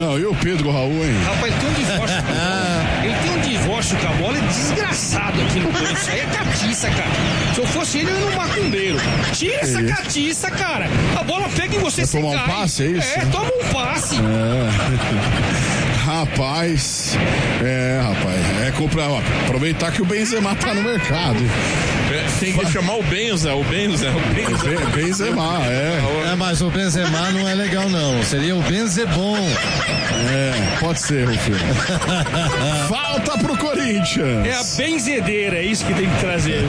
Não, e o Pedro Raul, hein? Rapaz, ele tem um divórcio com a bola. Ele tem um divórcio com a bola desgraçado aqui no Corinthians. Isso aí é catiça, cara. Se eu fosse ele, eu ia no macumbeiro. Tira essa catiça, cara. A bola pega em você, você tomar cai. Um passe, é isso? Toma um passe. Rapaz, aproveitar que o Benzema tá no mercado. Tem que chamar o Benzema, mas o Benzema não é legal não, seria o Benzebom. Pode ser, Rufino. Falta pro Corinthians. É a benzedeira, é isso que tem que trazer.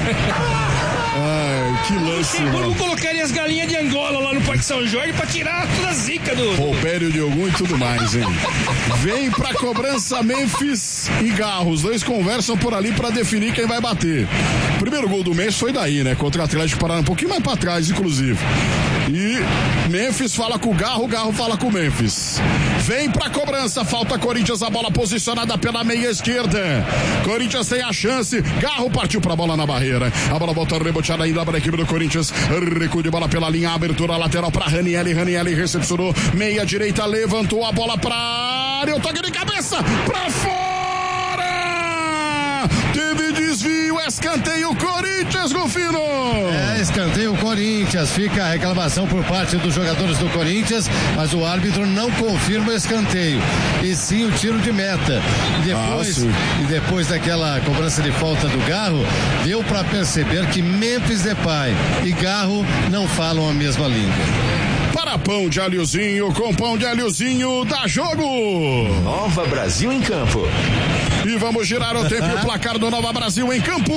Ai, que lance, mano. Vamos colocar as galinhas de Angola lá no Parque São Jorge pra tirar toda a zica do... Roupério de algum e tudo mais, hein? Vem pra cobrança Memphis e Garro. Os dois conversam por ali pra definir quem vai bater. O primeiro gol do Memphis foi daí, né? Contra o Atlético Paraná, um pouquinho mais pra trás, inclusive. E Memphis fala com o Garro fala com o Memphis. Vem pra cobrança, falta Corinthians, a bola posicionada pela meia esquerda. Corinthians tem a chance, Garro partiu pra bola na barreira. A bola volta reboteada ainda para a equipe do Corinthians. Recuo de bola pela linha, abertura lateral pra Ranieri. Ranieri recepcionou, meia direita, levantou a bola pra área, o toque de cabeça, pra fora! Teve desvio, escanteio Corinthians, Rufino! Escanteio Corinthians, fica a reclamação por parte dos jogadores do Corinthians, mas o árbitro não confirma o escanteio, e sim o tiro de meta. E depois daquela cobrança de falta do Garro, deu para perceber que Memphis Depay e Garro não falam a mesma língua. Para pão de alhozinho, com pão de alhozinho, dá jogo! Nova Brasil em campo. E vamos girar o tempo e o placar do Nova Brasil em campo.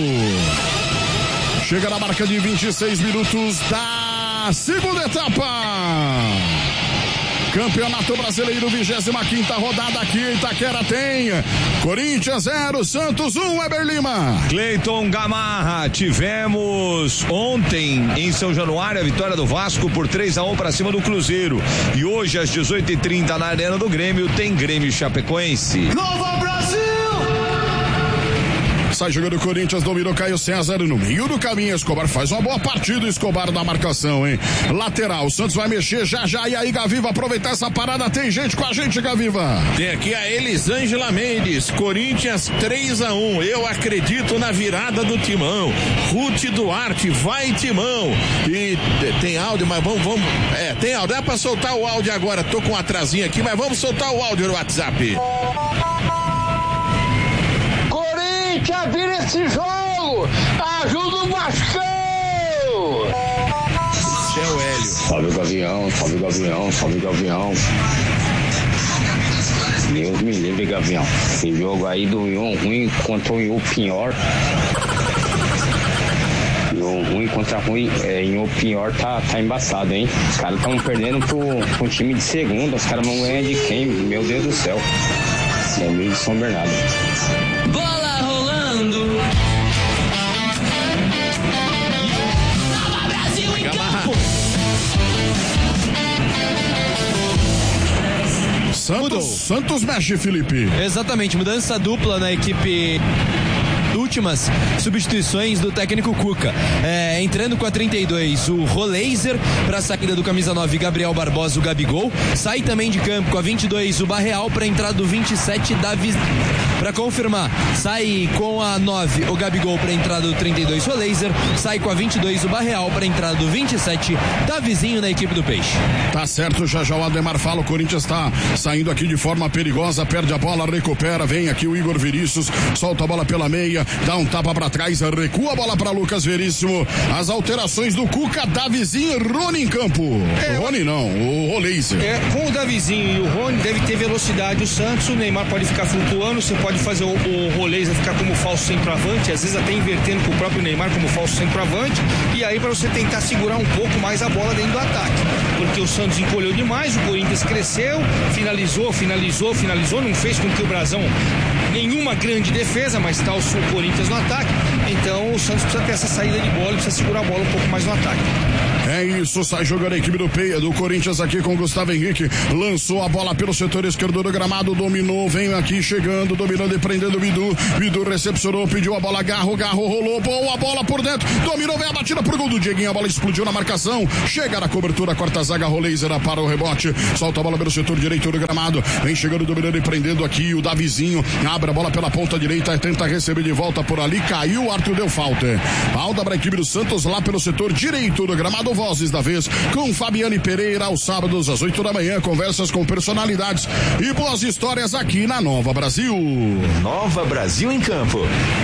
Chega na marca de 26 minutos da segunda etapa. Campeonato Brasileiro, 25ª rodada aqui em Itaquera tem Corinthians 0, Santos 1, Weber Lima. Cleiton Gamarra, tivemos ontem em São Januário a vitória do Vasco por 3-1 para cima do Cruzeiro. E hoje às 18h30 na Arena do Grêmio tem Grêmio Chapecoense. Nova Brasil! Sai jogando o Corinthians, dominou Caio César no meio do caminho. Escobar faz uma boa partida, Escobar na marcação, hein? Lateral, o Santos vai mexer já. E aí, Gaviva, aproveitar essa parada. Tem gente com a gente, Gaviva. Tem aqui a Elisângela Mendes. Corinthians 3-1. Eu acredito na virada do Timão. Ruth Duarte, vai Timão. E tem áudio, mas vamos. Tem áudio. Dá pra soltar o áudio agora. Tô com um atrasinho aqui, mas vamos soltar o áudio no WhatsApp. Já vira esse jogo! Ajuda o Vascão! Esse é o Hélio. Salve Gavião, salve Gavião, salve Gavião. Deus me livre, Gavião. Esse jogo aí do Ion ruim contra o Ion pior. Ion ruim contra ruim, Ion pior tá embaçado, hein? Os caras estão perdendo pro time de segunda. Os caras vão ganhar de quem? Meu Deus do céu. É meio de São Bernardo. Bola rolando. Nova Brasil em campo. Santos mexe, Felipe. Exatamente, mudança dupla na equipe. Últimas substituições do técnico Cuca. Entrando com a 32, o Roleiser para a saída do camisa 9, Gabriel Barbosa, o Gabigol. Sai também de campo com a 22, o Barreal, para a entrada do 27, Davi. Para confirmar, sai com a 9, o Gabigol, para a entrada do 32, Roleiser. Sai com a 22, o Barreal, para a entrada do 27, Davizinho na equipe do Peixe. Tá certo, já o Ademar fala, o Corinthians tá saindo aqui de forma perigosa, perde a bola, recupera, vem aqui o Igor Vinícius, solta a bola pela meia, dá um tapa pra trás, recua a bola pra Lucas Veríssimo. As alterações do Cuca, Davizinho e Rony em campo. O Rony não, o Roleiser. Com o Davizinho e o Rony deve ter velocidade o Santos, o Neymar pode ficar flutuando, você pode fazer o Roleiser ficar como falso centroavante, às vezes até invertendo com o próprio Neymar como falso centroavante, e aí para você tentar segurar um pouco mais a bola dentro do ataque, porque o Santos encolheu demais, o Corinthians cresceu, finalizou, não fez com que o Brasão nenhuma grande defesa, mas está o Corinthians no ataque. Então o Santos precisa ter essa saída de bola, precisa segurar a bola um pouco mais no ataque. É isso, sai jogando a equipe do Corinthians aqui com o Gustavo Henrique, lançou a bola pelo setor esquerdo do gramado, dominou, vem aqui chegando, dominando e prendendo o Bidu recepcionou, pediu a bola, Garro rolou, boa bola por dentro, dominou, vem a batida pro gol do Dieguinho, a bola explodiu na marcação, chega na cobertura, corta a zaga, Roleiser para o rebote, solta a bola pelo setor direito do gramado, vem chegando, dominando e prendendo aqui o Davizinho, abre a bola pela ponta direita, tenta receber de volta por ali, caiu, o Arthur deu falta para a equipe do Santos lá pelo setor direito do gramado. Vozes da vez com Fabiane Pereira aos sábados às 8 da manhã, conversas com personalidades e boas histórias aqui na Nova Brasil. Nova Brasil em Campo.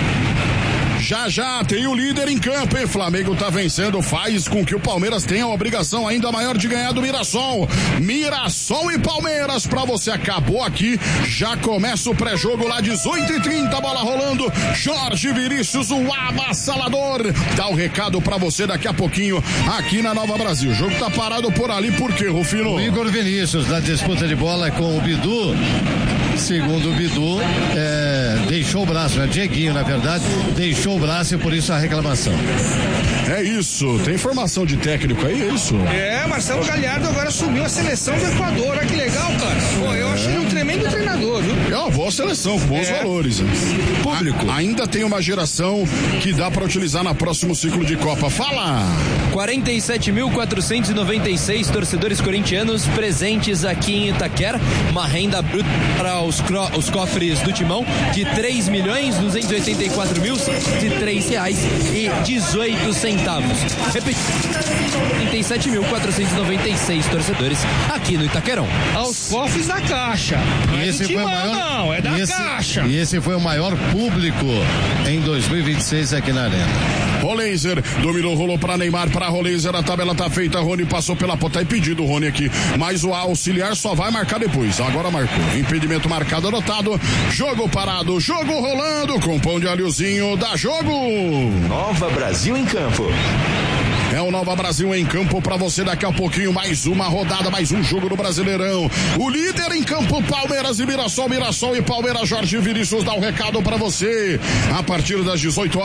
Já tem o líder em campo, hein? Flamengo tá vencendo, faz com que o Palmeiras tenha a obrigação ainda maior de ganhar do Mirassol. Mirassol e Palmeiras pra você, acabou aqui, já começa o pré-jogo lá 18h30, bola rolando, Jorge Vinícius, o avassalador, dá o recado pra você daqui a pouquinho aqui na Nova Brasil. O jogo tá parado por ali, por quê, Rufino? O Igor Vinícius na disputa de bola com o Bidu, segundo o Bidu, deixou o braço, né? Dieguinho, na verdade, deixou o braço e por isso a reclamação. É isso, tem formação de técnico aí, é isso? Marcelo Galhardo agora assumiu a seleção do Equador, olha que legal, cara. Pô, eu achei ele um tremendo treinador, viu? É uma boa seleção, com bons valores. Público. Ainda tem uma geração que dá pra utilizar no próximo ciclo de Copa. Fala! 47.496 torcedores corintianos presentes aqui em Itaquera, uma renda bruta para os cofres do Timão de R$3.284.103,18. Repetindo, 37.496 torcedores aqui no Itaquerão. Aos cofres da Caixa. Não é do Timão, não, é da Caixa. E esse foi o maior público em 2026 aqui na Arena. Roleiser dominou, rolou para Neymar, para Roleiser, a tabela tá feita, Rony passou pela ponta, tá impedido o Rony aqui, mas o auxiliar só vai marcar depois, agora marcou, impedimento marcado, anotado, jogo parado, jogo rolando, com pão de alhozinho, dá jogo! Nova Brasil em Campo. É o Nova Brasil em campo pra você daqui a pouquinho, mais uma rodada, mais um jogo do Brasileirão. O líder em campo, Palmeiras e Mirassol e Palmeiras, Jorge Vinícius dá o recado pra você. A partir das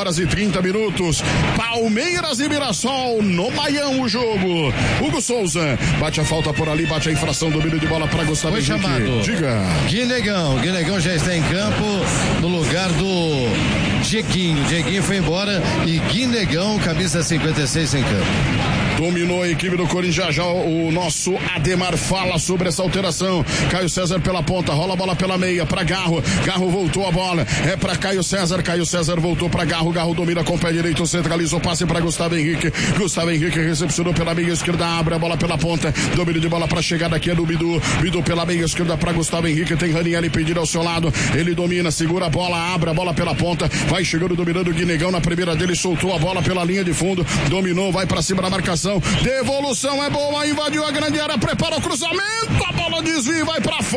18h30, Palmeiras e Mirassol no Maião o jogo. Hugo Souza, bate a falta por ali, bate a infração, domínio de bola pra Gustavo Henrique. Foi chamado. Diga. Guinegão já está em campo no lugar do Dieguinho foi embora e Guinegão, camisa 56 em campo. Dominou a equipe do Corinthians, já o nosso Ademar fala sobre essa alteração. Caio César pela ponta, rola a bola pela meia pra Garro voltou a bola, é pra Caio César voltou pra Garro domina com o pé direito, centralizou, passe pra Gustavo Henrique recepcionou pela meia esquerda, abre a bola pela ponta, domínio de bola pra chegada aqui é do Bidu pela meia esquerda pra Gustavo Henrique, tem Ranieri pedido ao seu lado, ele domina, segura a bola, abre a bola pela ponta, vai chegando, dominando o Guinegão na primeira dele, soltou a bola pela linha de fundo, dominou, vai pra cima da marcação, devolução é boa, invadiu a grande área, prepara o cruzamento, a bola desvia e vai pra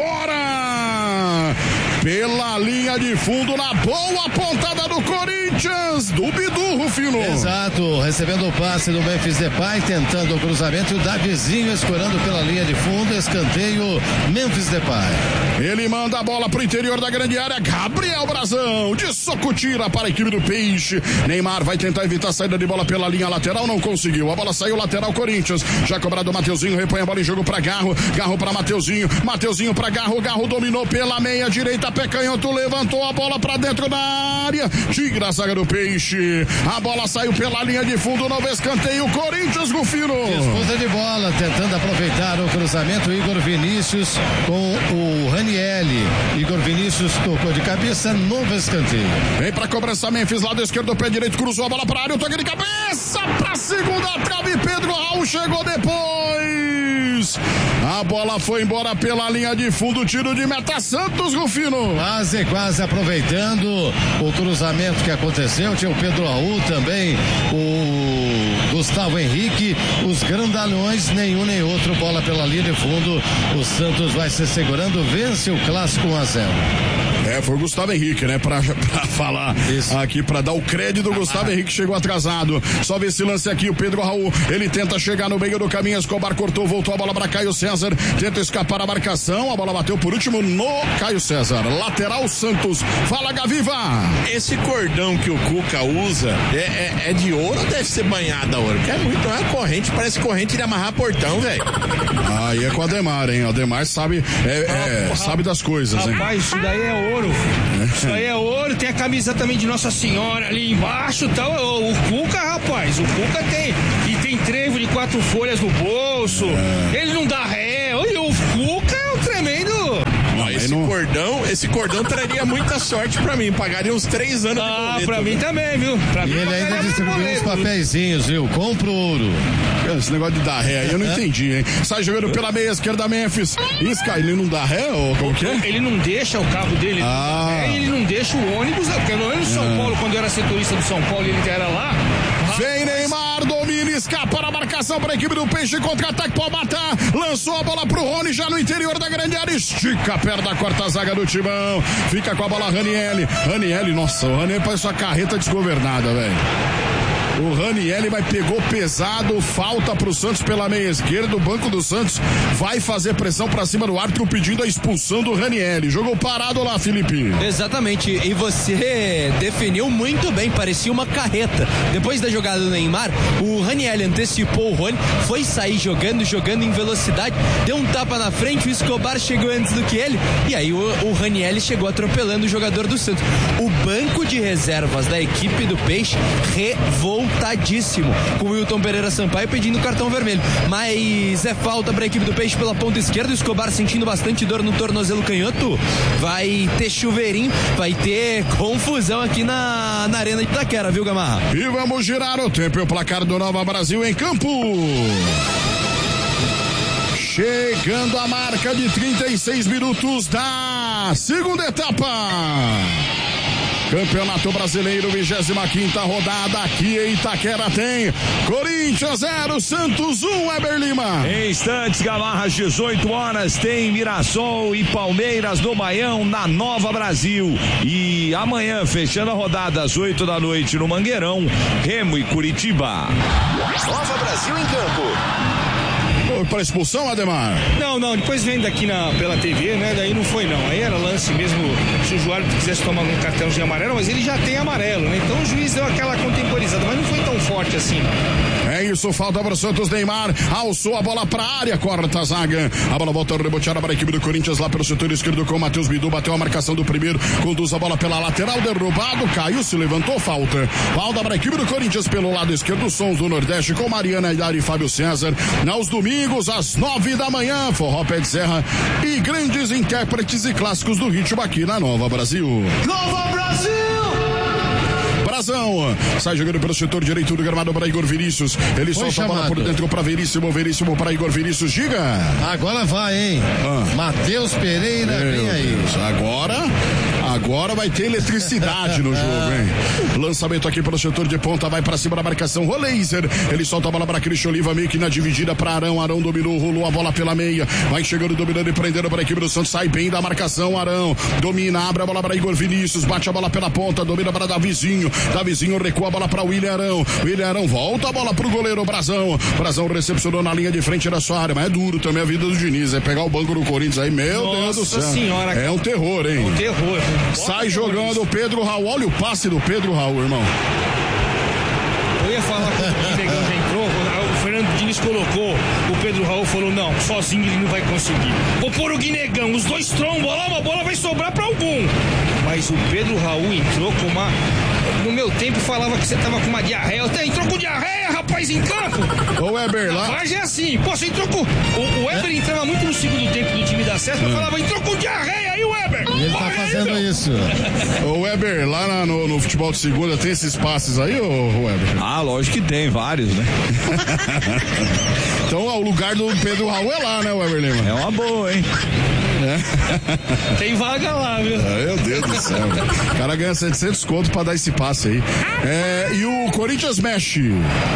fora, pela linha de fundo, na boa pontada do Corinthians, do Bidu, Rufino. Exato, recebendo o passe do Memphis Depay, tentando o cruzamento, e o Davizinho escorando pela linha de fundo, escanteio, Memphis Depay. Ele manda a bola pro interior da grande área, Gabriel Brazão, de soco tira para a equipe do Peixe, Neymar vai tentar evitar a saída de bola pela linha lateral, não conseguiu, a bola saiu lateral Corinthians, já cobrado o Mateuzinho, repõe a bola em jogo pra Garro pra Mateuzinho pra Garro dominou pela meia direita, pé canhoto, levantou a bola pra dentro da área, tira a zaga do Peixe, a bola saiu pela linha de fundo, novo escanteio, Corinthians, Rufino. Disputa de bola, tentando aproveitar o cruzamento, Igor Vinícius com o Ranieri, Igor Vinícius tocou de cabeça, novo escanteio. Vem pra cobrança Memphis, lado esquerdo, pé direito, cruzou a bola pra área, o toque de cabeça pra segunda trave, Pedro Raul chegou depois, a bola foi embora pela linha de fundo, tiro de meta, Santos, Rufino. Quase aproveitando o cruzamento que aconteceu, tinha o Pedro Raul também, o Gustavo Henrique, os grandalhões, nenhum nem outro, bola pela linha de fundo, o Santos vai se segurando, vence o clássico 1-0. Foi o Gustavo Henrique, né? Pra falar isso aqui, pra dar o crédito, o Gustavo Henrique chegou atrasado. Só vê esse lance aqui, o Pedro Raul, ele tenta chegar no meio do caminho, Escobar cortou, voltou a bola pra Caio César, tenta escapar a marcação, a bola bateu por último no Caio César. Lateral Santos, fala Gaviva! Esse cordão que o Cuca usa é de ouro ou deve ser banhado a ouro? Porque é muito, é corrente, parece corrente de amarrar portão, velho. Aí é com o Ademar, hein? O Ademar sabe, sabe das coisas, hein? Rapaz, isso daí é ouro. Isso daí é ouro, tem a camisa também de Nossa Senhora ali embaixo e tal. O Cuca, rapaz, o Cuca tem trevo de 4 folhas no bolso. Ele não dá ré. E o Cuca é um tremendo. Esse cordão traria muita sorte pra mim. Pagaria uns 3 anos de boleto. Pra mim também, viu? E ele ainda distribuiu uns papeizinhos, viu? Compra o ouro. Esse negócio de dar ré aí eu não entendi, hein? Sai jogando pela meia esquerda, Memphis. Isca, ele não dá ré ou como que é? Ele não deixa o cabo dele. Ele não deixa o ônibus. Porque no ano de São Paulo, quando eu era setorista do São Paulo, ele era lá. Vem Neymar, domina, escapa na marcação para a equipe do Peixe, contra-ataque, pode matar, lançou a bola pro Rony, já no interior da grande área, estica a perna da quarta zaga do Timão, fica com a bola Ranielli, nossa, o Ranielli parece uma carreta desgovernada, velho. O Ranielli pegou pesado, falta pro Santos pela meia esquerda, o banco do Santos vai fazer pressão pra cima do árbitro pedindo a expulsão do Ranielli. Jogou parado lá, Felipe. Exatamente, e você definiu muito bem, parecia uma carreta. Depois da jogada do Neymar, o Ranielli antecipou o Rony, foi sair jogando em velocidade, deu um tapa na frente, o Escobar chegou antes do que ele, e aí o Ranielli chegou atropelando o jogador do Santos. O banco de reservas da equipe do Peixe revoltadíssimo, com o Wilton Pereira Sampaio pedindo cartão vermelho, mas é falta para a equipe do Peixe pela ponta esquerda. O Escobar sentindo bastante dor no tornozelo canhoto, vai ter chuveirinho, vai ter confusão aqui na Arena de Itaquera, viu, Gamarra? E vamos girar o tempo e o placar do Nova Brasil em campo. Chegando a marca de 36 minutos da segunda etapa. Campeonato Brasileiro, 25ª rodada, aqui em Itaquera tem Corinthians 0, Santos 1, Weber Lima. Em instantes, Gamarra, às 18 horas, tem Mirassol e Palmeiras no Baião, na Nova Brasil. E amanhã, fechando a rodada às 8 da noite no Mangueirão, Remo e Curitiba. Nova Brasil em campo. Para expulsão, Ademar? Não, depois vendo aqui pela TV, né? Daí não foi não. Aí era lance mesmo, se o Joalho quisesse tomar um cartãozinho amarelo, mas ele já tem amarelo, né? Então o juiz deu aquela contemporizada, mas não foi tão forte assim, não. É isso, falta para o Santos. Neymar alçou a bola para a área, corta a zaga. A bola volta reboteada para a equipe do Corinthians lá pelo setor esquerdo com o Matheus Bidu, bateu a marcação do primeiro, conduz a bola pela lateral, derrubado, caiu, se levantou, falta para a equipe do Corinthians pelo lado esquerdo, Sons do Nordeste com Mariana Aidar e Fábio César. Aos domingos, às 9 da manhã, Forró Pé de Serra e grandes intérpretes e clássicos do ritmo aqui na Nova Brasil. Nova Brasil! Brazão, sai jogando pelo setor direito do gramado para Igor Vinícius. Ele solta a bola por dentro para Veríssimo para Igor Vinícius. Diga. Agora vai, hein? Matheus Pereira, vem aí. Agora vai ter eletricidade no jogo, hein? Lançamento aqui pelo setor de ponta, vai para cima da marcação. Roleiser, ele solta a bola para Cristian Oliva, meio que na dividida para Arão. Arão dominou, rolou a bola pela meia. Vai chegando, dominando e prendendo para a equipe do Santos. Sai bem da marcação, Arão. Domina, abre a bola para Igor Vinícius, bate a bola pela ponta, domina para Davizinho. Davizinho recua a bola para William Arão. William Arão volta a bola pro goleiro Brazão. Brazão recepcionou na linha de frente da sua área, mas é duro também a vida do Diniz. É pegar o banco do Corinthians aí, meu Deus do céu. Senhora, é um terror, hein? É um terror. Sai jogando o Pedro Raul. Olha o passe do Pedro Raul, irmão. Eu ia falar que o Guinegão já entrou. O Fernando Diniz colocou. O Pedro Raul falou: não, sozinho ele não vai conseguir. Vou pôr o Guinegão. Os dois trombam lá, uma bola vai sobrar pra algum. Mas o Pedro Raul entrou com uma. No meu tempo falava que você tava com uma diarreia. Entrou com diarreia, rapaz, em campo. O Weber lá. Mas é assim. Pô, você entrou com. O Weber entrava muito no segundo tempo do time da Sérgio. Eu falava: entrou com diarreia aí, Weber. Ele tá fazendo isso. O Weber, lá no futebol de segunda, tem esses passes aí, ô Weber? Ah, lógico que tem, vários, né? Então, o lugar do Pedro Raul é lá, né, Weber Lima? É uma boa, hein? Tem vaga lá, viu? Meu Deus do céu. O cara ganha 700 conto pra dar esse passe aí. E o Corinthians mexe.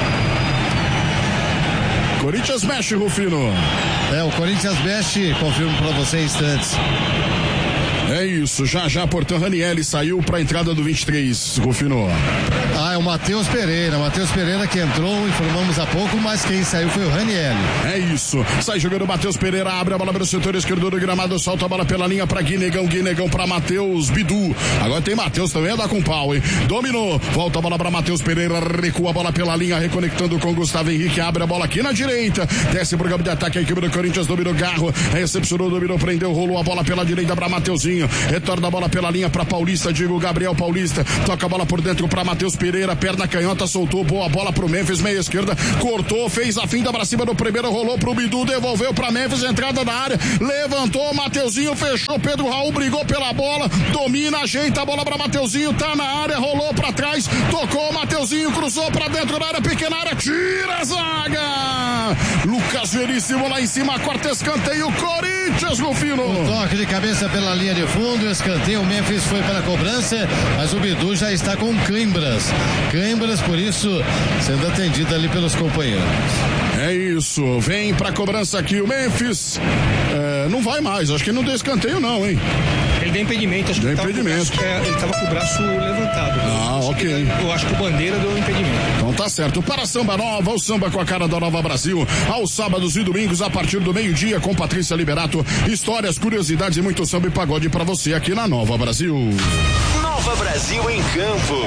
Corinthians mexe, Rufino. O Corinthians mexe, confirmo pra você em instantes. É isso, já, portanto, Ranieri saiu pra entrada do 23, Rufino. É o Matheus Pereira que entrou, informamos há pouco, mas quem saiu foi o Ranieri. É isso, sai jogando o Matheus Pereira, abre a bola pelo setor esquerdo do gramado, solta a bola pela linha pra Guinegão pra Matheus Bidu. Agora tem Matheus também, dá com pau, hein? Dominou, volta a bola pra Matheus Pereira, recua a bola pela linha, reconectando com Gustavo Henrique, abre a bola aqui na direita, desce pro campo de ataque, a equipe do Corinthians dominou Garro, recepcionou, dominou, prendeu, rolou a bola pela direita pra Mateuzinho, retorna a bola pela linha pra Paulista, digo Gabriel Paulista, toca a bola por dentro pra Matheus Pereira, perna canhota, soltou, boa bola pro Memphis, meia esquerda, cortou, fez a finta pra cima do primeiro, rolou pro Bidu, devolveu pra Memphis, entrada da área, levantou, Mateuzinho, fechou, Pedro Raul brigou pela bola, domina, ajeita a bola pra Mateuzinho, tá na área, rolou pra trás, tocou, Mateuzinho, cruzou pra dentro da área, pequena área, tira a zaga! Lucas Veríssimo lá em cima, corta escanteio, Corinthians no fino. Um toque de cabeça pela linha de fundo, escanteio, o Memphis foi para a cobrança, mas o Bidu já está com câimbras, por isso sendo atendido ali pelos companheiros. É isso, vem pra cobrança aqui o Memphis, não vai mais, acho que não deu escanteio não, hein? Ele deu impedimento, acho que ele tava com o braço levantado. Ok. Eu acho que o Bandeira deu impedimento. Então tá certo, para a Samba Nova, o samba com a cara da Nova Brasil, aos sábados e domingos a partir do meio-dia com Patrícia Liberato, histórias, curiosidades e muito samba e pagode pra você aqui na Nova Brasil. Nova Brasil em campo.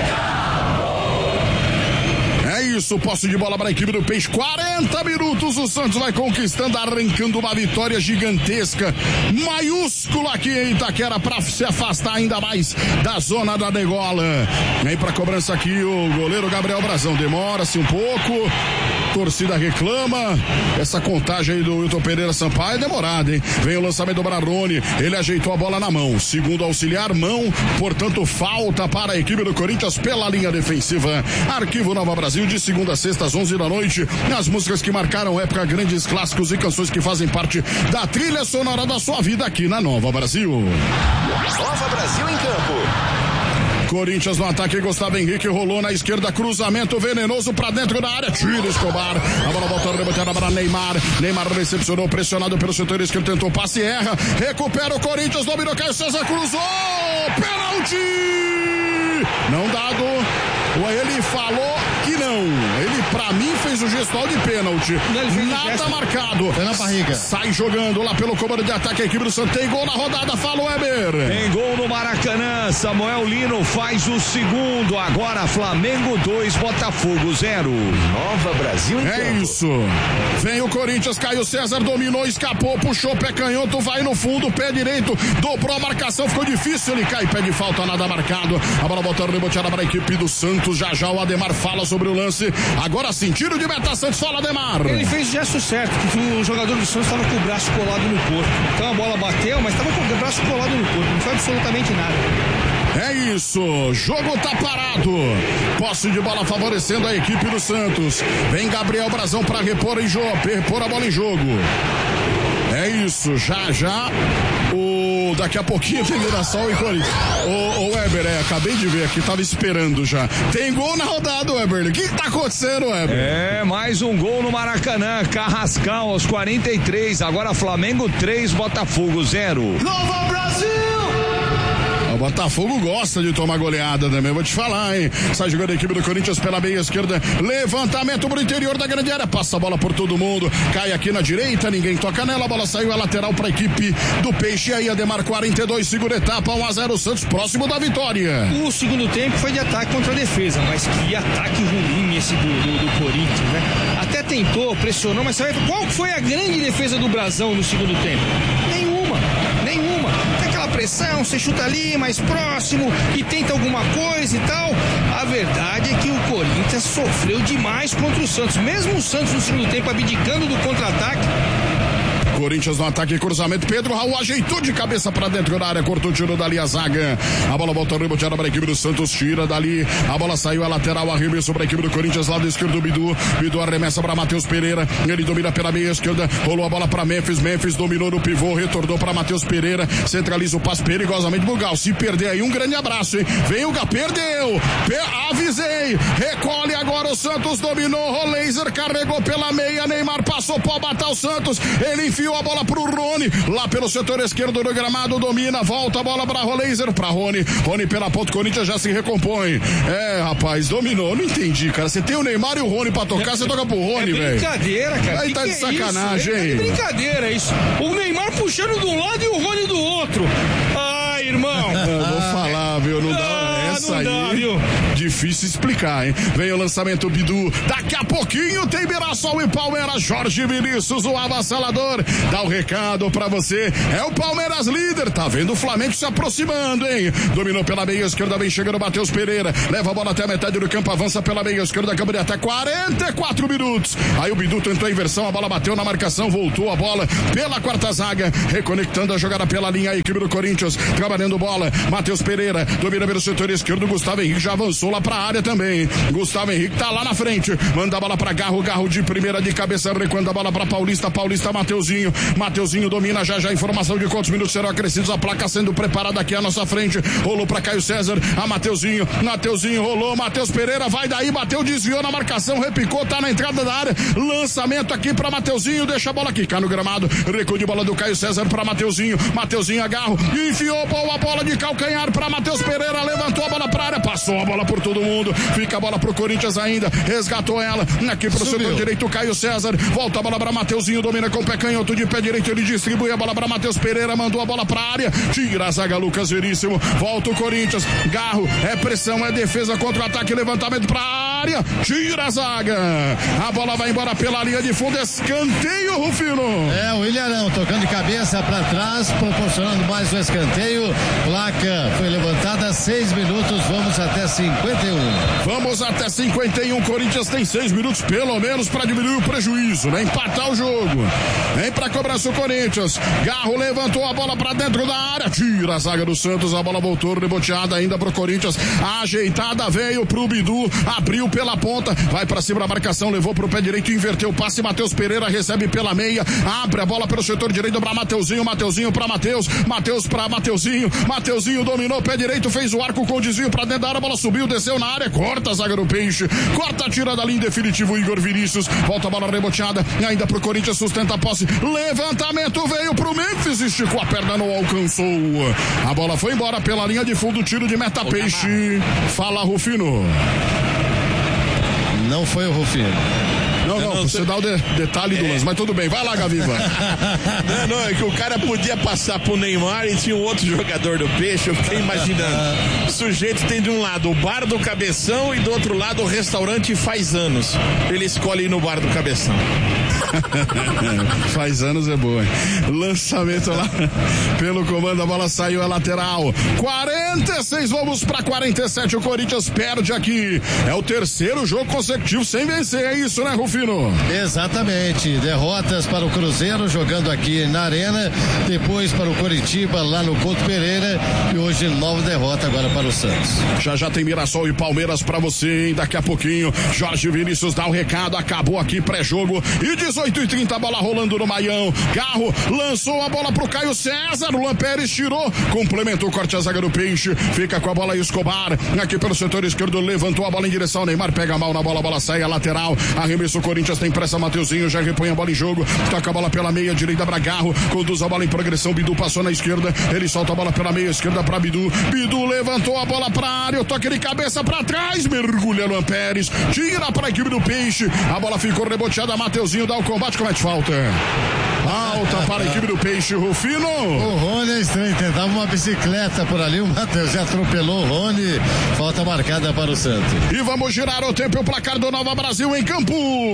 É isso, posse de bola para a equipe do Peixe, 40 minutos, o Santos vai conquistando, arrancando uma vitória gigantesca, maiúscula aqui em Itaquera, para se afastar ainda mais da zona da degola. Vem para cobrança aqui o goleiro Gabriel Brazão, demora-se um pouco, torcida reclama, essa contagem aí do Wilton Pereira Sampaio é demorada, hein? Vem o lançamento do Braroni, ele ajeitou a bola na mão, segundo auxiliar, mão, portanto falta para a equipe do Corinthians pela linha defensiva. Arquivo Nova Brasil, de segunda a sexta às 11 da noite, as músicas que marcaram época, grandes clássicos e canções que fazem parte da trilha sonora da sua vida aqui na Nova Brasil. Nova Brasil em campo. Corinthians no ataque, Gustavo Henrique rolou na esquerda, cruzamento venenoso pra dentro da área, tira Escobar, a bola volta rebotada para Neymar recepcionou, pressionado pelo setor esquerdo, tentou passe, erra, recupera o Corinthians, dominou, Caio César, cruzou, pênalti, não dado. Ele falou que não. Ele, pra mim, fez o gestual de pênalti. Nada marcado. Foi na barriga. Sai jogando lá pelo comando de ataque a equipe do Santos. Tem gol na rodada, fala o Weber. Tem gol no Maracanã. Samuel Lino faz o segundo. Agora Flamengo 2, Botafogo 0. Nova Brasil em campo. É isso. Vem o Corinthians, Caio César dominou, escapou, puxou, pé canhoto, vai no fundo, pé direito, dobrou a marcação, ficou difícil, ele cai, pé de falta, nada marcado. A bola volta reboteada para a equipe do Santos. Já o Ademar fala sobre o lance. Agora sim, tiro de meta, Santos, fala Ademar. Ele fez o gesto certo, que o jogador do Santos estava com o braço colado no corpo. Então a bola bateu, mas estava com o braço colado no corpo, não foi absolutamente nada. É isso, jogo tá parado. Posse de bola favorecendo a equipe do Santos. Vem Gabriel Brazão para repor a bola em jogo. É isso, já daqui a pouquinho tem Mirassol e Corinthians. Ô Weber, acabei de ver aqui, tava esperando já. Tem gol na rodada, Weber. O que tá acontecendo, Weber? Mais um gol no Maracanã. Carrascal aos 43. Agora Flamengo 3, Botafogo 0. Nova Brasil! O Botafogo gosta de tomar goleada também, vou te falar, hein? Sai jogando a equipe do Corinthians pela meia esquerda, levantamento pro interior da grande área, passa a bola por todo mundo, cai aqui na direita, ninguém toca nela, a bola saiu a lateral pra equipe do Peixe, aí Ademar 42, segunda etapa, 1-0 Santos, próximo da vitória. O segundo tempo foi de ataque contra a defesa, mas que ataque ruim esse do Corinthians, né? Até tentou, pressionou, mas sabe qual foi a grande defesa do Brazão no segundo tempo? Nenhuma. Tem aquela pressão, você chuta ali mais próximo e tenta alguma coisa e tal. A verdade é que o Corinthians sofreu demais contra o Santos, mesmo o Santos no segundo tempo abdicando do contra-ataque. Corinthians no ataque, cruzamento, Pedro Raul ajeitou de cabeça pra dentro da área, cortou, tirou dali a zaga, a bola volta reboteada para a equipe do Santos, tira dali, a bola saiu a lateral, arremesso para a equipe do Corinthians, lado esquerdo Bidu arremessa para Matheus Pereira, ele domina pela meia esquerda, rolou a bola para Memphis dominou no pivô, retornou para Matheus Pereira, centraliza o passe perigosamente Bugal, se perder aí um grande abraço, hein? Vem o Gá, perdeu, avisei, recolhe agora o Santos, dominou, Roleiser carregou pela meia, Neymar passou, pode matar o Santos, ele enfiou enfiou a bola pro Rony, lá pelo setor esquerdo do gramado, domina, volta a bola pra Roleiser, pra Rony pela ponta, Corinthians já se recompõe. Rapaz, dominou, não entendi, cara, você tem o Neymar e o Rony pra tocar, você toca pro Rony, velho. Brincadeira, cara. Aí tá de sacanagem, hein? É brincadeira isso. O Neymar puxando de um lado e o Rony do outro. Ai, irmão. Eu vou falar, viu, não dá. Essa aí, viu? Difícil explicar, hein? Vem o lançamento, Bidu. Daqui a pouquinho tem Mirassol e Palmeiras. Jorge Vinícius, o avassalador. Dá o recado pra você. É o Palmeiras líder. Tá vendo o Flamengo se aproximando, hein? Dominou pela meia esquerda, vem chegando o Matheus Pereira. Leva a bola até a metade do campo, avança pela meia esquerda, acaba de até 44 minutos. Aí o Bidu tentou a inversão, a bola bateu na marcação, voltou a bola pela quarta zaga, reconectando a jogada pela linha, a equipe do Corinthians, trabalhando bola. Matheus Pereira, domina pelo setor esquerdo, Gustavo Henrique já avançou lá pra área também. Gustavo Henrique tá lá na frente, manda a bola pra Garro de primeira de cabeça, recuando a bola pra Paulista, Mateuzinho domina já a informação de quantos minutos serão acrescidos, a placa sendo preparada aqui à nossa frente, rolou pra Caio César, a Mateuzinho rolou, Matheus Pereira vai daí, bateu, desviou na marcação, repicou, tá na entrada da área, lançamento aqui pra Mateuzinho, deixa a bola quicar no gramado, recuo de bola do Caio César pra Mateuzinho agarro, enfiou a bola de calcanhar pra Matheus Pereira, levantou a bola pra área, passou a bola por todo mundo, fica a bola pro Corinthians ainda, resgatou ela, aqui pro setor direito, Caio César, volta a bola pra Mateuzinho, domina com o pé canhoto de pé direito, ele distribui a bola pra Matheus Pereira, mandou a bola pra área, tira a zaga Lucas Veríssimo, volta o Corinthians, Garro, é pressão, é defesa contra o ataque, levantamento pra área, tira a zaga, a bola vai embora pela linha de fundo, escanteio, Rufino. O Ilharão tocando de cabeça pra trás, proporcionando mais um escanteio, placa foi levantada, 6 minutos, vamos até 51. Vamos até 51, Corinthians tem 6 minutos pelo menos pra diminuir o prejuízo, né? Empatar o jogo. Vem pra cobrança o Corinthians, Garro levantou a bola pra dentro da área, tira a zaga do Santos, a bola voltou reboteada ainda pro Corinthians, ajeitada, veio pro Bidu, abriu pela ponta, vai pra cima da marcação, levou pro pé direito, inverteu o passe, Matheus Pereira recebe pela meia, abre a bola pelo setor direito pra Mateuzinho pra Matheus pra Mateuzinho dominou o pé direito, fez o arco com o desvio pra dentro da área, a bola subiu, desceu na área, corta a zaga do Peixe, corta a tira da linha definitivo, Igor Vinícius, volta a bola reboteada, ainda pro Corinthians, sustenta a posse, levantamento veio pro Memphis, esticou a perna, não alcançou, a bola foi embora pela linha de fundo, tiro de meta Peixe. Fala, Rufino. Não foi o Rufino. Não, você dá o detalhe do lance, mas tudo bem, vai lá, Gaviva. Não, é que o cara podia passar pro Neymar e tinha um outro jogador do Peixe, eu fiquei imaginando. O sujeito tem de um lado o bar do Cabeção e do outro lado o restaurante Faz Anos. Ele escolhe ir no bar do Cabeção. Faz anos é boa, hein? Lançamento lá pelo comando, a bola saiu, é lateral. 46, vamos pra 47, o Corinthians perde aqui. É o terceiro jogo consecutivo sem vencer, é isso, né, Rufino? Exatamente, derrotas para o Cruzeiro jogando aqui na Arena, depois para o Coritiba lá no Couto Pereira e hoje nova derrota agora para o Santos. Já tem Mirassol e Palmeiras pra você, hein? Daqui a pouquinho, Jorge Vinícius dá o recado, acabou aqui pré-jogo e 18h30, a bola rolando no Maião, Garro lançou a bola pro Caio César, o Luan Pérez tirou, complementou o corte a zaga do Peixe, fica com a bola Escobar, aqui pelo setor esquerdo, levantou a bola em direção ao Neymar, pega mal na bola, a bola sai a lateral, arremesso, o Corinthians tem pressa, Mateuzinho já repõe a bola em jogo, toca a bola pela meia direita pra Garro, conduz a bola em progressão, Bidu passou na esquerda, ele solta a bola pela meia esquerda pra Bidu levantou a bola pra área, o toque de cabeça pra trás, mergulha Luan Pérez, tira pra equipe do Peixe, a bola ficou reboteada, Mateuzinho dá o combate, comete falta. Falta para a equipe do Peixe, Rufino. O Rony é estranho, tentava uma bicicleta por ali, o Matheus já atropelou o Rony, falta marcada para o Santos. E vamos girar o tempo e o placar do Nova Brasil em campo.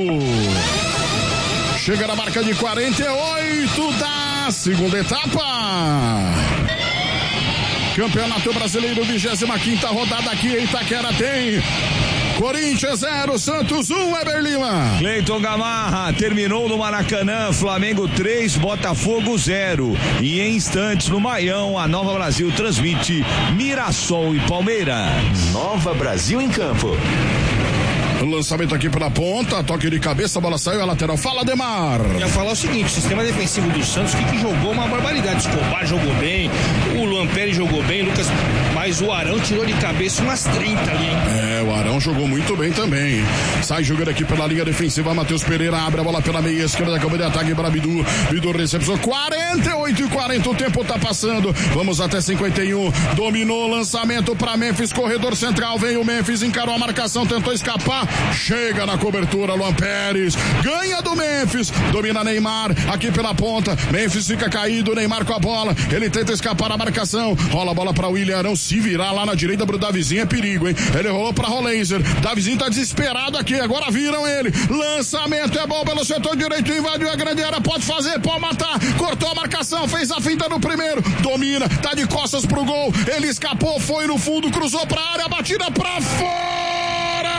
Chega na marca de 48 da segunda etapa. Campeonato Brasileiro, 25ª rodada aqui em Itaquera tem Corinthians 0, Santos 1, Eber Lima. Cleiton Gamarra, terminou no Maracanã, Flamengo 3, Botafogo 0. E em instantes no Maião, a Nova Brasil transmite Mirassol e Palmeiras. Nova Brasil em campo. Lançamento aqui pela ponta, toque de cabeça, a bola saiu, a lateral. Fala, Demar. Eu ia falar o seguinte, o sistema defensivo do Santos que jogou uma barbaridade. Escobar jogou bem, o Luan Pérez jogou bem, Lucas, mas o Arão tirou de cabeça umas 30 ali, hein? O Arão jogou muito bem também. Sai jogando aqui pela linha defensiva, Matheus Pereira abre a bola pela meia esquerda, campo de ataque para Bidu. Bidu recepção, 48-40, o tempo tá passando. Vamos até 51. Dominou o lançamento para Memphis, corredor central, vem o Memphis, encarou a marcação, tentou escapar, chega na cobertura, Luan Pérez, ganha do Memphis, domina Neymar, aqui pela ponta, Memphis fica caído, Neymar com a bola, ele tenta escapar da marcação, rola a bola para William Arão, se virar lá na direita pro Davizinho é perigo, hein? Ele rolou para Roleiser, Davizinho tá desesperado aqui, agora viram ele, lançamento é bom pelo setor direito, invadiu a grande área, pode fazer, pode matar, cortou a marcação, fez a finta no primeiro, domina, tá de costas pro gol, ele escapou, foi no fundo, cruzou pra área, batida pra fora!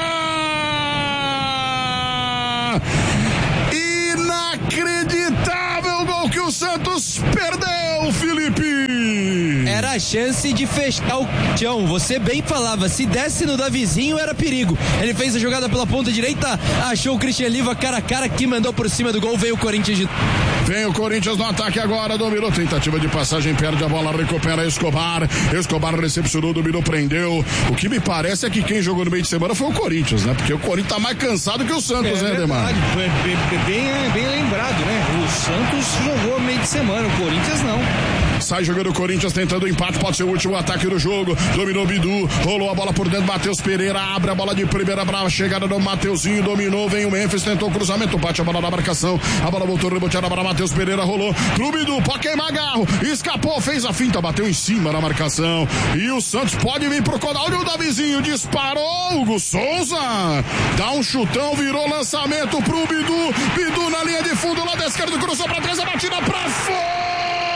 Inacreditável gol que o Santos perdeu, Felipe! Era a chance de fechar o chão. Você bem falava, se desse no Davizinho era perigo. Ele fez a jogada pela ponta direita, achou o Christian Liva cara a cara, que mandou por cima do gol, veio o Corinthians de... Vem o Corinthians no ataque agora, dominou, tentativa de passagem, perde a bola, recupera Escobar recepcionou, dominou, prendeu. O que me parece é que quem jogou no meio de semana foi o Corinthians, né? Porque o Corinthians tá mais cansado que o Santos, né, Demar? Bem lembrado, né? O Santos jogou meio de semana, o Corinthians não. Sai jogando o Corinthians, tentando o empate, pode ser o último ataque do jogo, dominou Bidu, rolou a bola por dentro, Matheus Pereira abre a bola de primeira pra chegada do Mateuzinho, dominou, vem o Memphis, tentou o cruzamento, bate a bola na marcação, a bola voltou reboteada para Matheus Pereira, rolou pro Bidu, pode queimar garro, escapou, fez a finta, bateu em cima na marcação, e o Santos pode vir pro Conaldo, o Davizinho disparou, Hugo Souza dá um chutão, virou lançamento pro Bidu, Bidu na linha de fundo, lá da esquerda, cruzou pra trás, a batida pra fora!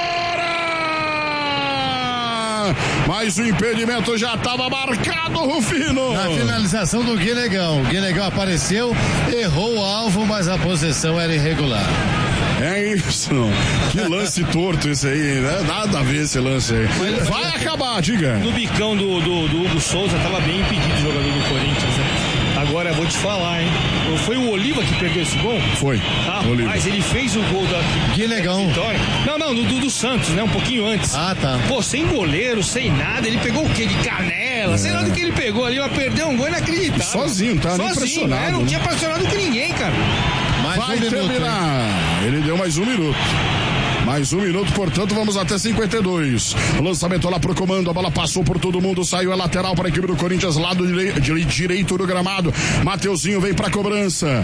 Mas o impedimento já estava marcado, Rufino. Na finalização do Guinegão. O Guinegão apareceu, errou o alvo, mas a posição era irregular. É isso. Que lance torto esse aí, né? Nada a ver esse lance aí. Vai acabar, diga. No bicão do Hugo Souza estava bem impedido o jogador do Corinthians, né? Agora eu vou te falar, hein? Foi o Oliva que perdeu esse gol? Foi. Mas ele fez o gol da vitória. Não, do Santos, né? Um pouquinho antes. Ah, tá. Pô, sem goleiro, sem nada. Ele pegou o quê? De canela. Sei lá do que ele pegou ali, mas perdeu um gol inacreditável. Sozinho, tá? Sozinho, impressionado. Não tinha pressionado com ninguém, cara. Vai terminar. Ele deu mais um minuto. Mais um minuto, portanto, vamos até 52. Lançamento lá pro comando, a bola passou por todo mundo, saiu a lateral para a equipe do Corinthians, lado direito do gramado. Mateuzinho vem pra cobrança.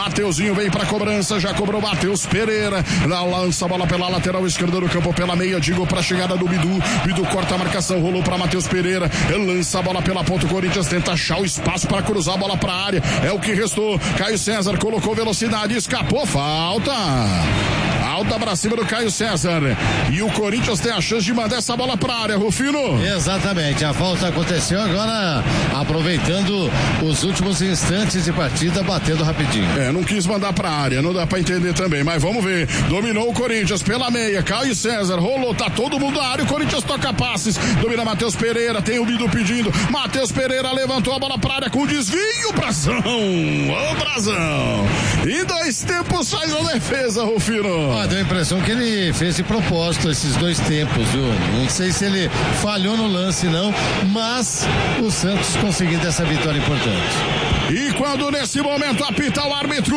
Já cobrou Matheus Pereira. Lança a bola pela lateral esquerda do campo, pela meia, digo, pra chegada do Bidu. Bidu corta a marcação, rolou pra Matheus Pereira. Ele lança a bola pela ponta, o Corinthians tenta achar o espaço para cruzar a bola pra área. É o que restou. Caio César colocou velocidade, escapou, falta pra cima do Caio César. E o Corinthians tem a chance de mandar essa bola pra área, Rufino. Exatamente, a falta aconteceu agora, aproveitando os últimos instantes de partida, batendo rapidinho. Não quis mandar pra área, não dá pra entender também, mas vamos ver. Dominou o Corinthians pela meia, Caio César, rolou, tá todo mundo na área, o Corinthians toca passes, domina Matheus Pereira, tem o Bidu pedindo, Matheus Pereira levantou a bola pra área com desvio, Brazão. Ô, Brazão. Em 2 tempos faz a defesa, Rufino. Deu a impressão que ele fez de propósito esses 2 tempos, viu? Não sei se ele falhou no lance, não, mas o Santos conseguindo essa vitória importante. E quando nesse momento apita o árbitro,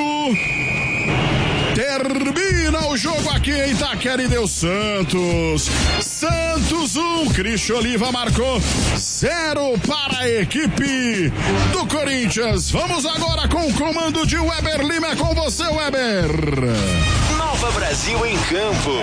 termina o jogo aqui em Itaquera e deu Santos. Santos 1, Christian Oliva marcou 0 para a equipe do Corinthians. Vamos agora com o comando de Weber Lima. É com você, Weber. Nova Brasil em campo.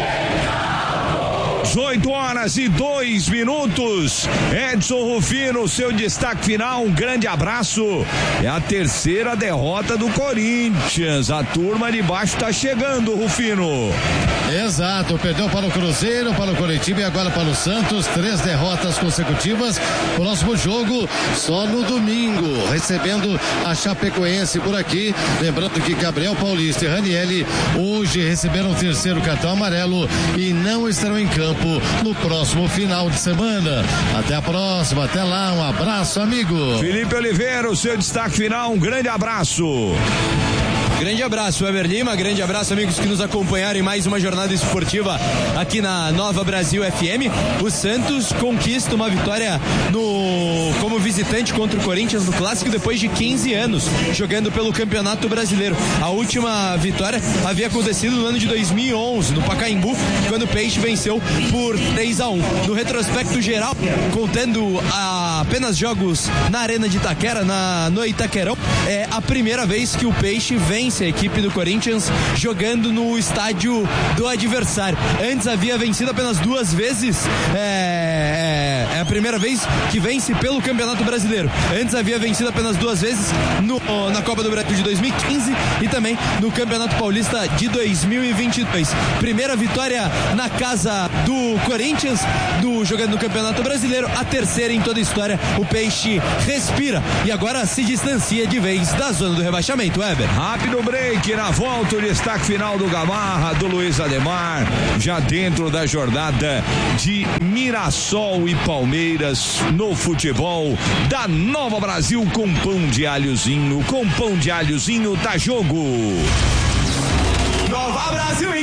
18h02. Edson Rufino, seu destaque final, um grande abraço. É a 3ª derrota do Corinthians. A turma de baixo tá chegando, Rufino. Exato, perdeu para o Cruzeiro, para o Coritiba e agora para o Santos. 3 derrotas consecutivas. Próximo jogo só no domingo, recebendo a Chapecoense por aqui. Lembrando que Gabriel Paulista e Ranieri hoje receberam o 3º cartão amarelo e não estarão em campo no próximo final de semana. Até a próxima, até lá, um abraço, amigo. Felipe Oliveira, o seu destaque final, um grande abraço. Grande abraço, Weber Lima, grande abraço, amigos que nos acompanharam em mais uma jornada esportiva aqui na Nova Brasil FM. O Santos conquista uma vitória como visitante contra o Corinthians no Clássico depois de 15 anos, jogando pelo Campeonato Brasileiro. A última vitória havia acontecido no ano de 2011, no Pacaembu, quando o Peixe venceu por 3-1. No retrospecto geral, contando apenas jogos na Arena de Itaquera, no Itaquerão, é a primeira vez que o Peixe vence a equipe do Corinthians jogando no estádio do adversário. Antes havia vencido apenas 2 vezes, é a primeira vez que vence pelo Campeonato Brasileiro. Antes havia vencido apenas 2 vezes na Copa do Brasil de 2015 e também no Campeonato Paulista de 2022. Primeira vitória na casa do Corinthians, jogando no Campeonato Brasileiro, a terceira em toda a história. O Peixe respira e agora se distancia de vez da zona do rebaixamento. Weber. Rápido break, na volta o destaque final do Gamarra, do Luiz Ademar, já dentro da jornada de Mirassol e Palmeiras no futebol da Nova Brasil, com pão de alhozinho, tá jogo. Nova Brasil.